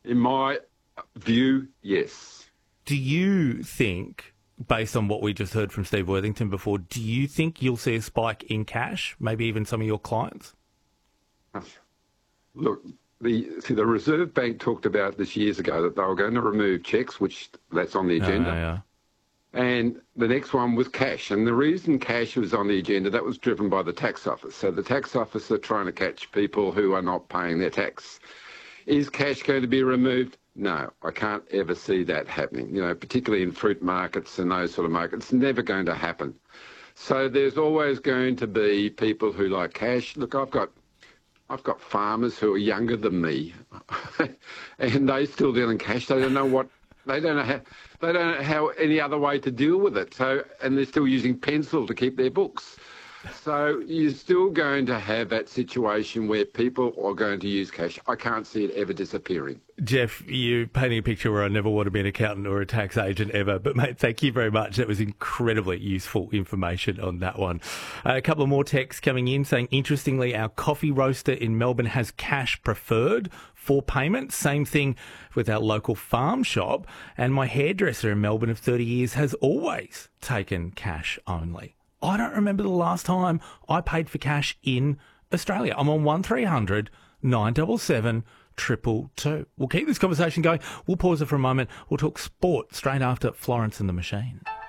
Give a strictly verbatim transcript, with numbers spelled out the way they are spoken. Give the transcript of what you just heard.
In my view, yes. Do you think, based on what we just heard from Steve Worthington before, do you think you'll see a spike in cash, maybe even some of your clients? Look, the see, the Reserve Bank talked about this years ago that they were going to remove cheques, which that's on the agenda. Oh, yeah. And the next one was cash. And the reason cash was on the agenda, that was driven by the tax office. So the tax office are trying to catch people who are not paying their tax. Is cash going to be removed? No, I can't ever see that happening, you know, particularly in fruit markets and those sort of markets. It's never going to happen. So there's always going to be people who like cash. Look, I've got I've got farmers who are younger than me and they still deal in cash. They don't know what They don't know how, they don't know how any other way to deal with it. So, and they're still using pencil to keep their books. So you're still going to have that situation where people are going to use cash. I can't see it ever disappearing. Jeff, you're painting a picture where I never want to be an accountant or a tax agent ever. But, mate, thank you very much. That was incredibly useful information on that one. Uh, a couple of more texts coming in saying, interestingly, our coffee roaster in Melbourne has cash preferred for payment. Same thing with our local farm shop. And my hairdresser in Melbourne of thirty years has always taken cash only. I don't remember the last time I paid for cash in Australia. I'm on one three hundred nine seven seven two two two. We'll keep this conversation going. We'll pause it for a moment. We'll talk sport straight after Florence and the Machine.